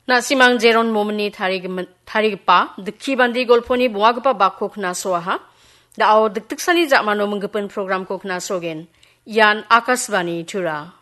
Na simang jeron momni tharigpa dikhi bandi golponi buagpa bakko khna soha da aw diktiksani jamano munggepen program ko khna sogen yan akasbani thura